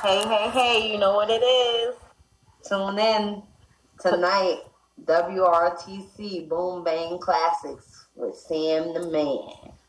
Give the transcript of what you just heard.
Hey, you know what it is. Tune in tonight, WRTC Boom Bang Classics with Sam the Man.